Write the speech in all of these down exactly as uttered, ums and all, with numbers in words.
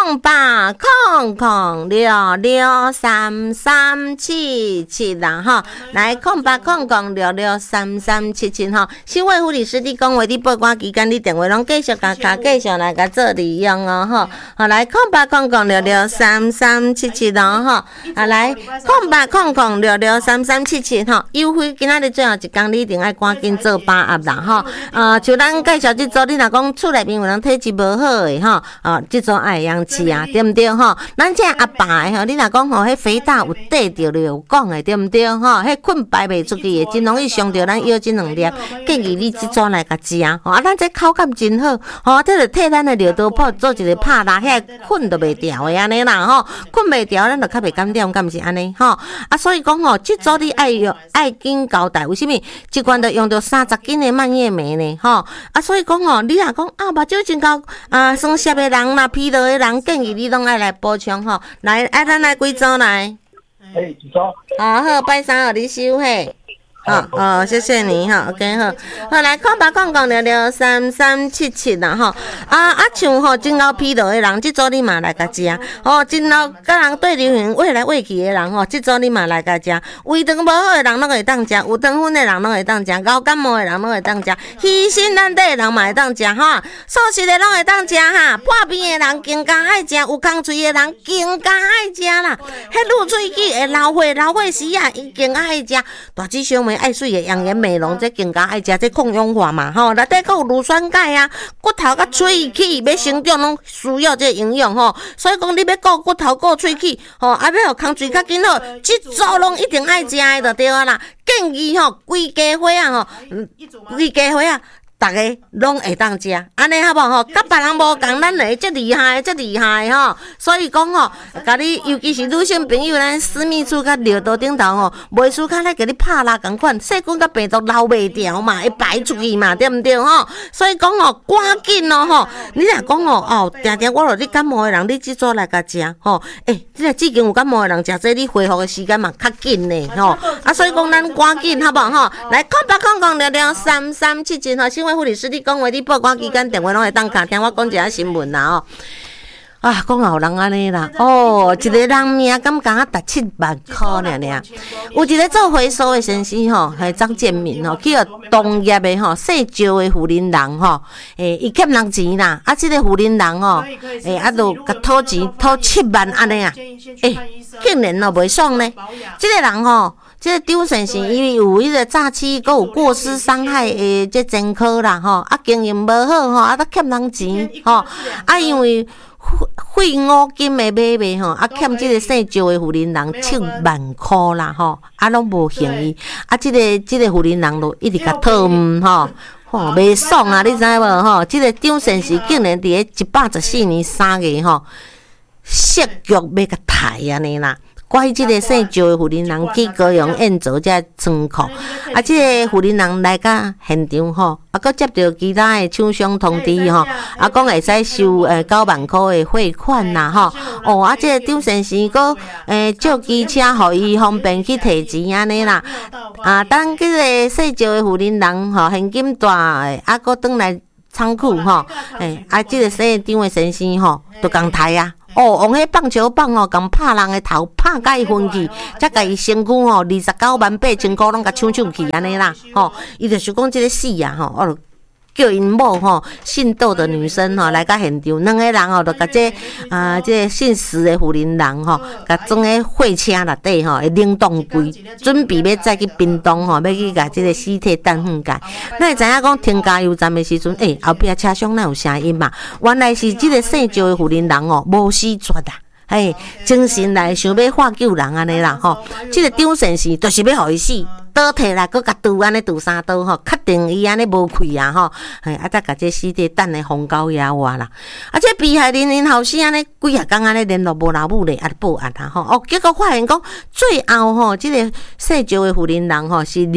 空八空空六六三三七七啦哈，来空八空空六六三三七七哈。新卫护理师你讲话，你报关期间你电话拢继续甲甲继续来甲做利用哦哈。好来空八空空六六三三七七啦哈，啊来空八空空六六三三七七哈。优惠今仔日最后一天你一定爱赶紧做把握啦哈。啊，像咱介绍即组，你若讲厝内面有人体质无好诶吼，啊，即组爱用吃啊，对毋对吼？咱这阿爸诶吼，你若讲吼，迄肥大有缀着就有讲诶，对毋对吼？迄困排袂出去诶，真容易伤着咱腰筋两粒，建议你即组来甲食啊。吼，啊，咱这口感真好，吼，这着替咱诶尿道泡做一个拍拉，遐困都袂调诶安尼啦吼，困袂调，咱就较袂敢点，敢毋是安尼吼？啊，所以讲吼，即组你爱用爱紧交代，为什么？一罐着用着三十斤诶蔓越莓呢？吼，啊，所以讲吼，你若讲啊，目睭真高啊，酸涩诶人啦，疲劳诶人，建议你拢爱来补充吼。来，啊，咱来几组来？ 哎，几组？ 啊，好，拜三互你收嘿。好哦，谢谢你哈 ，OK 好，好来空八空空六六三三七七啦哈，啊啊像吼真够疲劳的人，即组你嘛来甲食，吼真够甲人对流行喂来喂去的人吼，即组你嘛来甲食，胃肠无好的人拢会当食，有糖分的人拢会当食，高感冒的人拢会当食，虚心难得的人嘛会当食哈，素食的拢会当食哈，破病的人更加爱食，有空嘴的人更加爱食啦，迄露喙齿会流血流血时啊，伊更加爱食，大致上面。爱水的养颜美容，这更加爱食这抗氧化嘛吼，内底还有乳酸钙啊，骨头甲喙齿要成长拢需要这营养吼，所以讲你要顾骨头顾喙齿吼，啊要互空嘴较紧好，即组拢一定爱食的就对啊啦，建议吼规家伙啊吼，规家伙啊。大家拢会当食，安尼好无吼？甲别人无共，咱会足厉害，足厉害吼。所以讲吼，甲你尤其是女性朋友，咱私密处甲尿道顶头吼，袂输较来甲你拍拉共款，细菌甲病毒流袂掉嘛，会排出去嘛，对毋对吼？所以讲吼，赶紧咯吼！你若讲吼哦，定定我落你感冒的人，你即组来甲食吼，诶、欸，即个至今有感冒的人食这，你恢复的时间嘛较紧呢吼。啊，所以讲咱赶紧好无吼？来，空八空空六六三三七七吼，新卫护理师你讲话，你报关期间电话拢会当卡，听我讲一下新闻啦哦。啊，讲好人安尼啦，哦，一个人命敢讲啊，十七万块尔尔。有一个做回收的先生吼，系张建民吼，去互同业的吼，细招的妇人人吼，诶，伊欠人钱啦，啊，即、这个妇人人吼，诶，啊，就甲讨钱讨七万安尼啊，诶，竟然哦袂爽呢，即、这个人吼。即个张先生，因为有迄个诈欺，佮有过失伤害诶，即前科啦吼，啊经营无好吼，啊都欠人钱吼，啊因为废五金诶买卖吼，啊欠即个姓赵诶妇人人七万箍啦吼，啊拢无还伊，啊即、这个即、这个妇人人就一直甲讨毋吼。吼，袂爽啊！你知无吼？即、这个张先生竟然伫咧一百十四年三月吼，设局要甲刣安尼啦。关于即个姓赵的妇人人去高雄演做这仓库，啊，即个妇人人来到现场吼，啊，佮接到其他的厂商通知吼，啊，讲会使收诶九万块的汇款啦吼，哦，啊，即个张先生佮诶借机车互伊方便去提钱安尼啦，啊，当即个姓赵的妇人人吼现金带诶，啊，佮转来仓库吼，诶，啊，即个姓张的先生吼，就共刣啊。哦，用迄棒球棒哦，共拍人的头，拍甲伊昏去，才甲伊身躯吼二十九万八千箍拢甲抢抢去安尼啦，吼，伊就是讲即个死啊，吼，哦，叫因某吼姓窦的女生吼来到现场，两个人吼就甲这啊这个姓石的妇人人吼，甲装喺货车内底吼，会冷冻柜，准备要再去冰冻吼，要去甲这个尸体等分解。咱会知影讲停加油站的时阵，诶、欸、后壁车厢哪有声音嘛？原来是这个姓赵的妇人人哦，无死绝啊！嘿，精神来想要化救人安尼啦吼，这个张先生就是要互伊死。刀摕来，佮甲拄安尼拄三刀吼，确定伊安尼无气啊吼，嘿，啊再甲这尸体等咧封沟野外啦。啊，这被害人因后生安尼几啊工安尼联络无老母咧，啊报案啊吼，哦，结果发现讲最后吼，这个姓赵的妇人人吼是入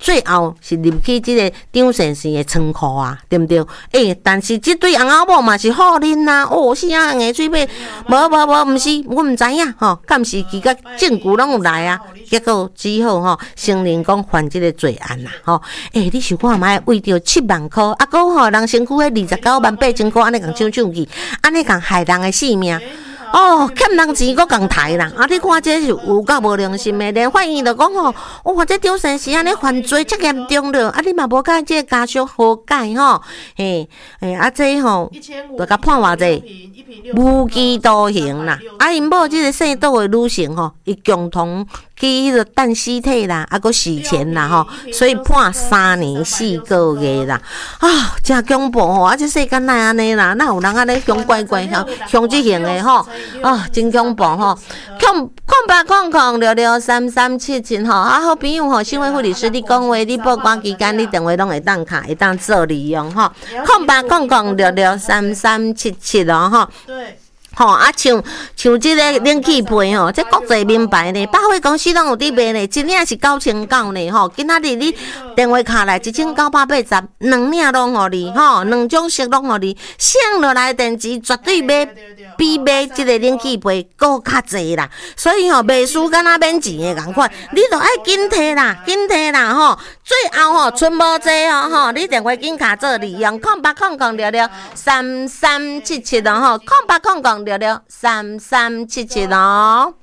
最后是入去即个张先生的仓库啊，对不对？诶、欸，但是即对翁仔某嘛是好恁呐，哦，是啊，牙嘴尾，无无无，毋是，我毋知影吼，敢是伊甲证据拢有来啊？结果只好吼承认讲犯即个罪案啦，吼，诶、欸，你想看卖为着七万箍，啊，搁吼人身躯迄二十九万八千箍，安尼共抢抢去，安尼共害人的性命。哦，欠人钱搁共刣啦！啊，你看这是有够无良心的，连法院就讲吼，哇，这张先生安尼犯罪遮严重了，啊，你嘛无甲这个家属和解吼，嘿，嘿，啊，这吼，就甲判偌济，无期徒刑啦。啊，因某这个姓杜的女性吼，伊共同去迄个等尸体啦，啊，搁洗钱啦吼，所以判三年四个月啦。啊，真恐怖吼！啊，这世间哪安尼啦？哪有人安尼凶怪怪、凶凶即型的吼？啊，真恐怖吼！空空八空空六六三三七七吼，啊，好朋友吼，新闻护理师你讲话，你报关期间你电话拢会当卡，会当做利用吼。空八空空六六三三七七哦吼。对。吼、哦、啊，像像即个冷气被吼，这国际名牌呢，百货公司拢有伫卖呢，一领是九千九呢吼。今仔日你电话卡来一千九百八十，两领拢互你吼，两种色拢互你，省落来电池绝对买比买即个冷气被搁较济啦。所以吼，卖输敢若免钱的共款，你著爱紧摕啦，紧摕啦吼。最后吼，剩无济哦吼，你电话紧卡做利用，空八空空六六三三七七哦吼，空八空空六六三三七七哦。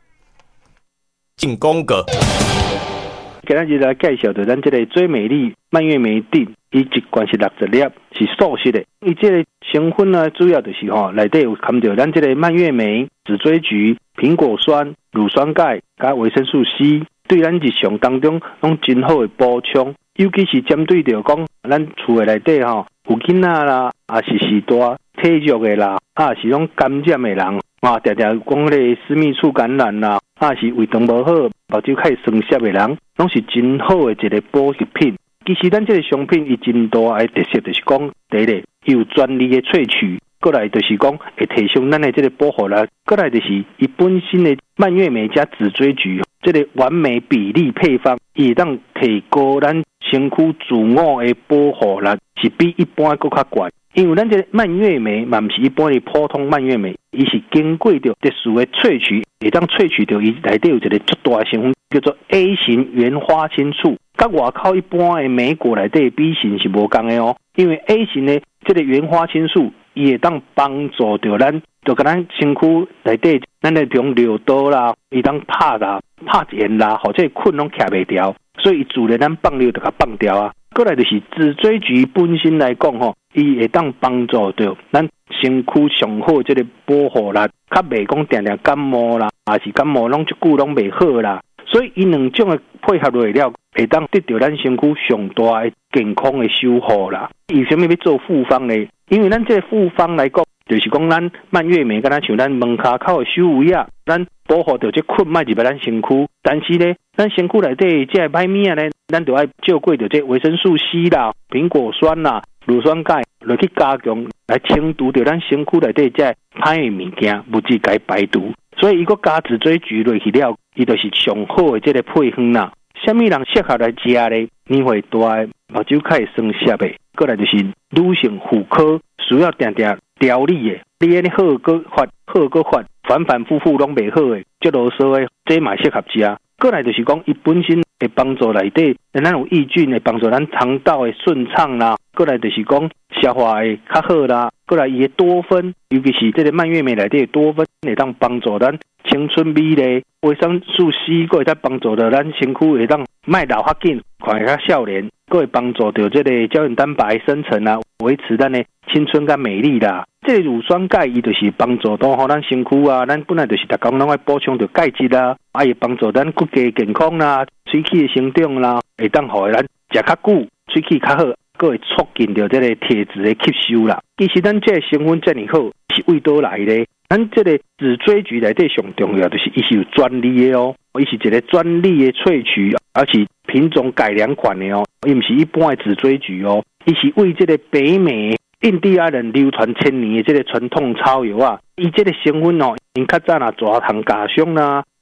进广告。 今日来介绍着咱这个最美丽蔓越莓锭，伊一罐是六十粒，是素食的。伊这个成分呢，主要就是吼，内底有含着咱这个蔓越莓、紫锥菊、苹果酸、乳酸钙加维生素 C， 对咱日常当中拢真好的补充。尤其是针对着讲咱厝的内底吼，有囡仔啦，也是时大体弱的啦，啊是拢感染的人，啊常常讲咧私密处感染啦，啊是胃肠无好、目睭开始酸涩的人，拢是真好的一个补给品。其实咱这个商品伊真大的特色就是讲，第一个有专利的萃取，过来就是讲会提升咱的这个保护力，过来就是伊本身的蔓越莓加紫锥菊，这个完美比例配方，伊会当提高咱身躯自我的保护力，是比一般更较悬。因为咱这个蔓越莓嘛，不是一般的普通蔓越莓，伊是经过着特殊的萃取，会当萃取到伊内底有一个足大的成分，叫做 A 型原花青素，甲外口一般的莓果内底的 B 型是无同的哦。因为 A 型的这个原花青素，伊会当帮助着咱，就甲咱身躯内底咱那种尿道啦，伊当拍啦、拍炎啦，或者困拢徛袂调，所以自然咱放尿就甲放掉啊。过来就是紫锥菊本身来讲吼，伊会当帮助到咱身躯上好这个保护力，较袂讲定定感冒啦，还是感冒拢一久拢袂好啦。所以伊两种的配合落了，会当得到咱身躯上大的健康的修护啦。为什么要做复方呢？因为咱这个复方来讲，就是讲咱蔓越莓，敢若像咱门骹口的修为啊，咱保护到这困莫入来咱身躯。但是呢，咱身躯内底这歹物呢，咱就要照顾到这维生素 C 啦、苹果酸啦、乳酸钙落去加强，来清除到咱身躯内底这歹的物件，物质该排毒。所以伊个加紫锥菊落去了，伊就是上好的这个配方啦。什么人适合来食呢？年岁大的目睭开始酸涩的，过来就是女性妇科需要定定调理的，你安尼好个发，好个发，反反复复拢袂好的，这啰嗦的，这嘛适合食。过来就是讲，伊本身会帮助内底，咱有益菌会帮助咱肠道的顺畅啦。过来就是讲消化的较好啦。过来伊的多酚，尤其是这个蔓越莓内底的多酚，会当帮助咱青春美丽。维生素 C 佫会当帮助到咱身躯会当卖老较紧，看较少年，佫会帮助到这个胶原蛋白生成啦，维持咱的青春甲美丽啦。这个乳酸钙伊就是帮助到吼咱身躯啊，咱本来就是逐工拢爱补充着钙质啦，啊会帮助咱骨骼健康啦、喙齿的生长啦，会当互咱食较久，喙齿较好，佫会促进着这个铁质的吸收啦。其实咱这个成分这么好，是为倒来的？咱这个紫锥菊内底上重要就是伊是有专利的哦，伊是一个专利的萃取，而且品种改良款的哦，伊不是一般的紫锥菊哦，伊是为这个北美印第安人流传千年的这个传统草药啊，伊这个成分哦，因较早啊蛇藤家香啦，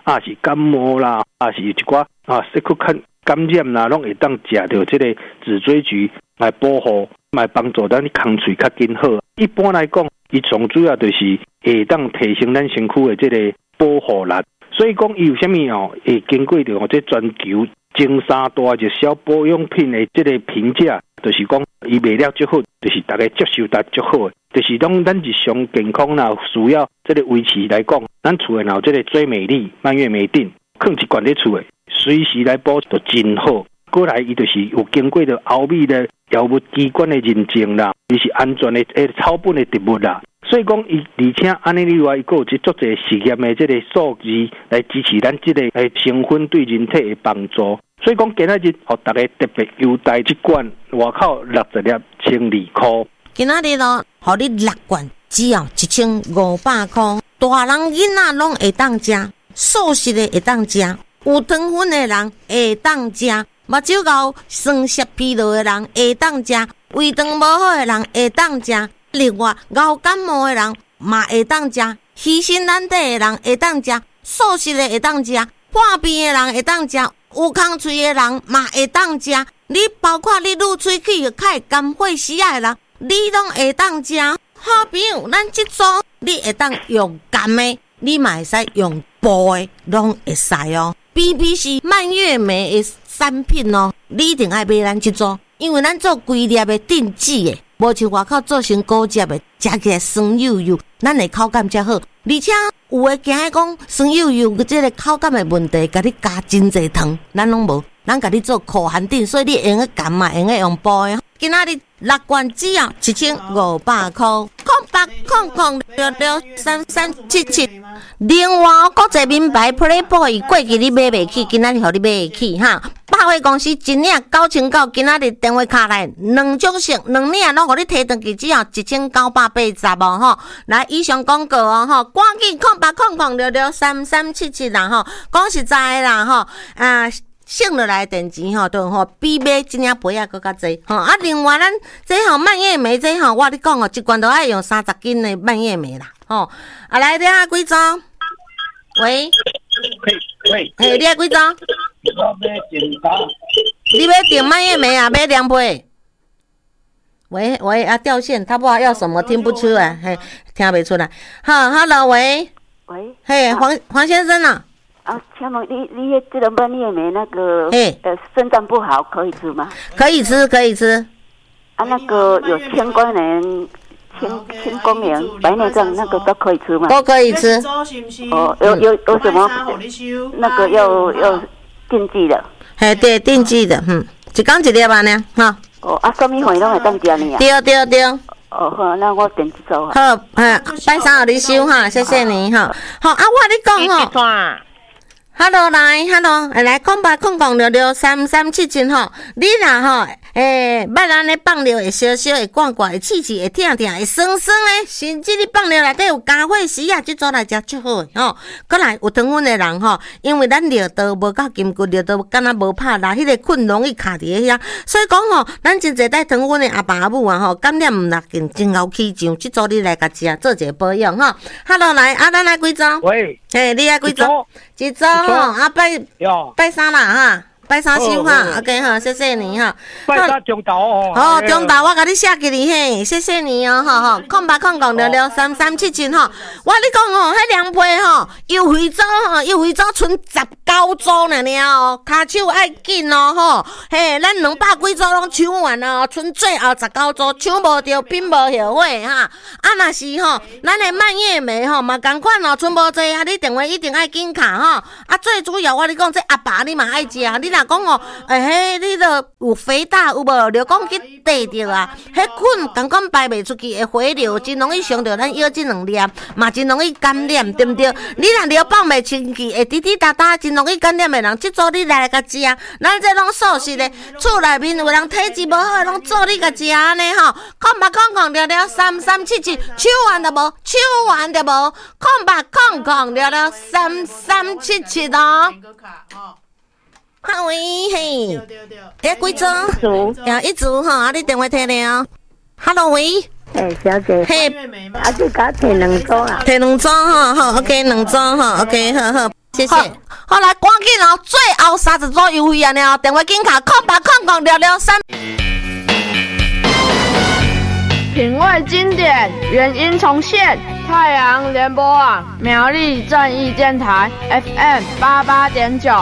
啊是感冒啦，啊是一寡啊细菌感感染啦，拢会当食到这个紫锥菊来保护，来帮助咱空喙较紧好。一般来讲，伊上主要就是会当提升咱身躯的这个保护力。所以讲，伊有啥物哦？会经过着这全球前三大就小保养品的这个评价，就是讲伊卖了最好，就是大家接受得最好的，就是讲咱日常健康啦，需要这个维持来讲，咱厝的有这个追美丽蔓越莓定，放一罐在厝的，随时来补就真好。过来，伊就是有经过着欧美的药物机关的认证啦，伊是安全的诶草本的植物啦。所以讲，伊而且安尼以外，伊佫有一足侪实验的这个数字来支持咱这个诶成分对人体的帮助。所以讲，今仔日互大家特别优待一罐外口六十粒千二块。 今仔日咯，互你六罐只要一千五百块。大人囡仔拢会当食，素食的会当食，有糖分的人会当食，目睭高酸涩疲劳的人会当食，胃肠无好的人会当食。另外，熬感冒的人嘛会当食，虚身难底的人会当食，素食的会当食，破病的人会当食，有空喙的人嘛会当食。你包括你入喙齿较甘血死的人，你拢会当食。好朋友，咱即组你会当用甘的，你嘛会使用补的，拢会使哦。B B C 蔓越莓的产品哦，你一定爱买咱即组，因为咱做规粒的定制的。无像外口做成果汁的，食起来酸幼幼，咱的口感才好。而且有诶惊迄讲酸幼幼即个口感的问题，甲你加真济糖，咱拢无，咱甲你做苦寒定，所以你用个甘嘛，用个用补的。今仔日六罐只要一千五百块，空八空空六六三三七七。另外，国际名牌 Playboy 过去你买袂起，今仔日互你买会起哈。百货公司一领九千九，今仔日电话卡来两种色，两领拢互你提转去，只要一千九百八十哦吼。来，以上广告哦吼，赶紧空八空空六六三三七七啦吼。讲实在啦吼，啊。省落来电钱吼，都吼比买一领杯啊，搁较济吼。啊，另外咱这吼蔓越莓这吼，我你讲哦，一罐都爱用三十斤的蔓越莓啦吼。啊，来你啊，几组？喂， 喂， 嘿，你啊几组？ 我买订单。 你要订蔓越莓啊？买两杯？喂喂啊，掉线，他不知道要什么，听不出来，嘿，听不出来。好 ，Hello， 喂， 喂， 嘿，黄黄先生啊。 啊，请问你你这个蔓越莓那个， 哎， 呃，肾脏不好可以吃吗？ 可以吃，可以吃。 啊，那个有青光眼、青青光眼、白内障那个都可以吃吗？ 都可以吃。 哦，有有有什么？那个要要禁忌的。 嘿，对，禁忌的，嗯，一天一粒吧呢，哈。 哦，啊，什么会拢会当食呢？ 对对对。 哦好，那我点一组。 好，哎，拜三互你收哈，谢谢你哈。好啊，我你讲吼。Hello， 来 ，Hello， 来，空八空空六六三三七七吼，你若吼，诶，捌咱咧放尿会烧烧，会灌灌，会刺刺，会疼疼，会酸酸诶，甚至你放尿内底有加血丝啊，即组来食最好诶吼。过来有糖分诶人吼，因为咱尿道无够筋骨，尿道敢若无拍啦，迄个菌容易卡伫遐，所以讲吼，咱真侪带糖分诶阿爸阿母啊吼，感染毋落紧，真够起上，即组你来甲食，做一个保养吼。Hello， 来，啊，咱来几组？ 喂， 嘿，你爱几组？一组吼，啊拜拜三啦哈，拜三收哈 ，OK 好，谢谢你哈。 拜三中昼哦。 哦，中昼我甲你写给你嘿，谢谢你哦，吼吼，空八空空六六三三七七吼，我你讲哦，迄两杯吼，优惠组吼，优惠组剩十九组呢了哦，骹手爱紧哦吼，嘿，咱两百几组拢抢完哦，剩最后十九组，抢无着拼无后悔哈。啊，若是吼，咱的蔓越莓吼嘛同款哦，剩无济啊，你电话一定爱紧卡吼。啊，最主要我你讲这阿爸你嘛爱食，你若讲哦，哎、欸，你著有肥大有无？就讲去地着啊，迄菌刚刚排袂出去，会回流，真容易伤着咱腰这两粒，嘛真容易感染，对不对？你若流放袂清气，会滴滴答答，真容易感染的人，即组你来甲食，咱这拢素食的，厝内面有人体质无好，拢做你甲食安尼吼，空八空空了了三三七七，抢完着无？抢完着无？空八空空了了三三七七哦。哈喂嘿，哎，几组？呀，一组哈，啊，你电话摕了。Hello， 喂。 哎，小姐。嘿，啊，你甲摕两组啊？ 摕两组哈，好 ，OK， 两组哈 ，OK， 好好。 谢谢。好，来赶紧哦，最后三十组优惠啊呢，电话紧卡空八空空六六三。 品味经典，原音重现。太阳联播网苗栗正义电台 F M 八八点九。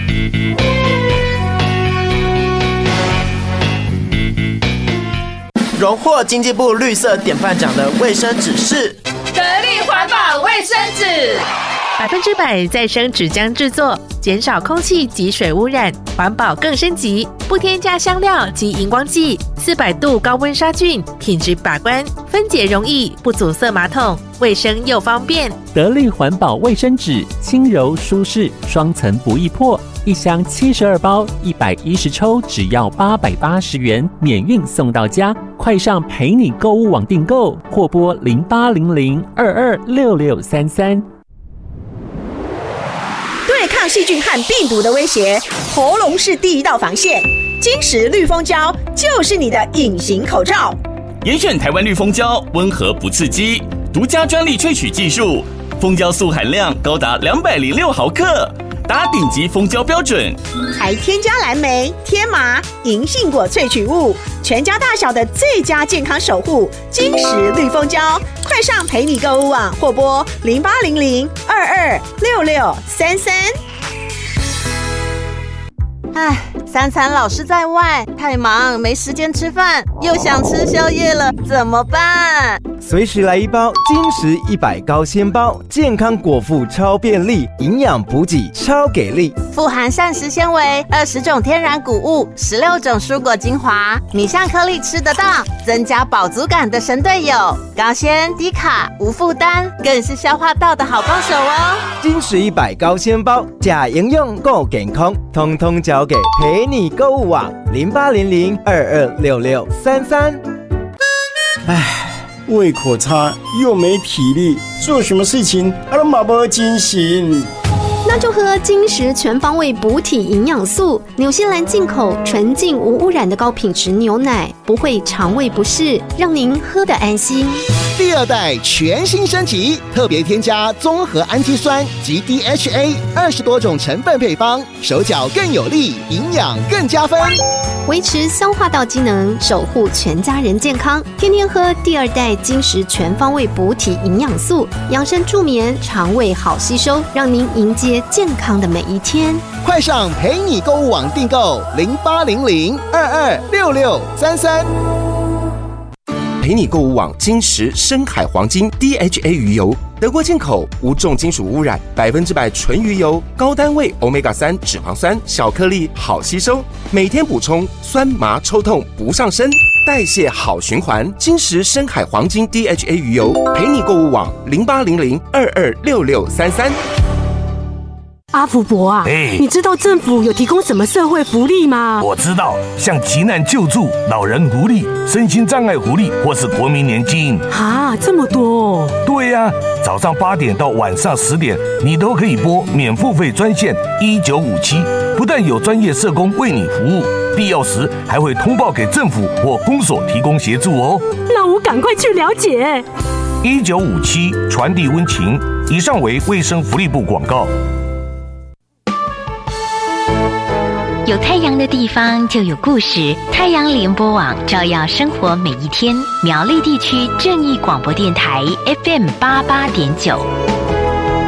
荣获经济部绿色典范奖的卫生纸是得力环保卫生纸， 百分之百再生纸浆制作，减少空气及水污染，环保更升级，不添加香料及荧光剂，四百度高温杀菌，品质把关，分解容易，不阻塞马桶，卫生又方便。 得力环保卫生纸，轻柔舒适，双层不易破，一箱七十二包，一百一十抽，只要八百八十元，免运送到家。快上陪你购物网订购，或拨零八零零二二六六三三。 对抗细菌和病毒的威胁，喉咙是第一道防线。金石绿蜂胶就是你的隐形口罩。 严选台湾绿蜂胶，温和不刺激，独家专利萃取技术，蜂胶素含量高达两百零六毫克，达顶级蜂胶标准， 还添加蓝莓、天麻、银杏果萃取物，全家大小的最佳健康守护。金石绿蜂胶，快上陪你购物网或拨零八零零二二六六三三。 唉，三餐老是在外，太忙没时间吃饭，又想吃宵夜了，怎么办？ 随时来一包金石一百高纤包，健康果腹超便利，营养补给超给力， 富含膳食纤维，二十种天然谷物，十六种蔬果精华，米香颗粒吃得到，增加饱足感的神队友，高纤低卡无负担，更是消化道的好帮手哦。 金石一百高纤包，假营养够健康，通通交给陪你购物网零八零零二二六六三三。 唉，胃口差又没体力，做什么事情啊都没精神。 那就喝金石全方位补体营养素，纽西兰进口纯净无污染的高品质牛奶，不会肠胃不适，让您喝得安心。 第二代全新升级，特别添加综合氨基酸及 D H A 二十多种成分配方，手脚更有力，营养更加分， 维持消化道机能，守护全家人健康。天天喝第二代金石全方位补体营养素，养生助眠，肠胃好吸收，让您迎接健康的每一天。 快上陪你购物网订购零八零零二二六六三三。 陪你购物网金石深海黄金 D H A 鱼油，德国进口，无重金属污染，百分之百纯鱼油，高单位 欧米伽三 脂肪酸，小颗粒好吸收，每天补充，酸麻抽痛不上身，代谢好循环。金石深海黄金 D H A 鱼油，陪你购物网零八零零二二六六三三。 阿福伯啊，欸、你知道政府有提供什么社会福利吗？ 我知道，像急难救助、老人福利、身心障碍福利，或是国民年金。 啊，这么多哦！ 对呀、啊，早上八点到晚上十点，你都可以拨免付费专线一九五七，不但有专业社工为你服务，必要时还会通报给政府或公所提供协助哦。 那我赶快去了解。 一九五七传递温情，以上为卫生福利部广告。 有太阳的地方就有故事，太阳联播网照耀生活每一天。苗栗地区正义广播电台 F M 八八点九。